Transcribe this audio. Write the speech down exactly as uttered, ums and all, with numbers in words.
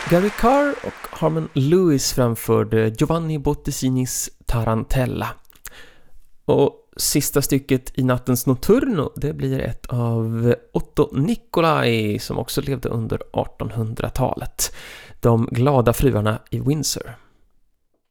Gary Carr och Harmon Lewis framförde Giovanni Bottesinis Tarantella. Och sista stycket i Nattens Notturno, det blir ett av Otto Nicolai som också levde under artonhundratalet. De glada fruarna i Windsor.